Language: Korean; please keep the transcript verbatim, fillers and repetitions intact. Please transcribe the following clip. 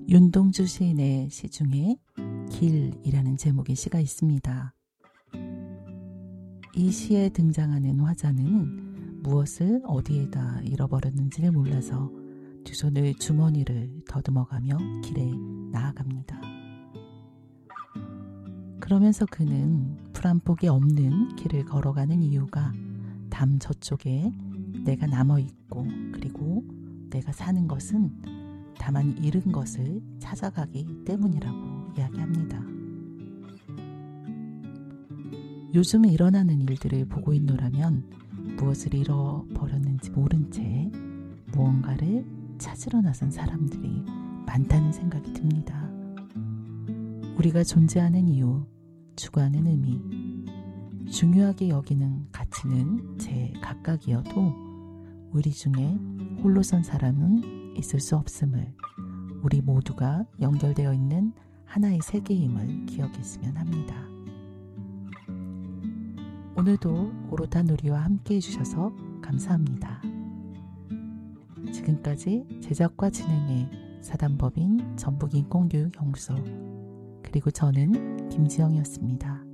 윤동주 시인의 시 중에 길이라는 제목의 시가 있습니다. 이 시에 등장하는 화자는 무엇을 어디에다 잃어버렸는지를 몰라서 두 손을 주머니를 더듬어가며 길에 나아갑니다. 그러면서 그는 풀 한 폭이 없는 길을 걸어가는 이유가 담 저쪽에 내가 남아있고 그리고 내가 사는 것은 다만 잃은 것을 찾아가기 때문이라고 이야기합니다. 요즘 일어나는 일들을 보고 있노라면 무엇을 잃어버렸는지 모른 채 무언가를 찾으러 나선 사람들이 많다는 생각이 듭니다. 우리가 존재하는 이유, 추구하는 의미, 중요하게 여기는 가치는 제 각각이어도 우리 중에 홀로 선 사람은 있을 수 없음을, 우리 모두가 연결되어 있는 하나의 세계임을 기억했으면 합니다. 오늘도 오롯한 우리와 함께 해주셔서 감사합니다. 지금까지 제작과 진행의 사단법인 전북인권교육연구소, 그리고 저는 김지영이었습니다.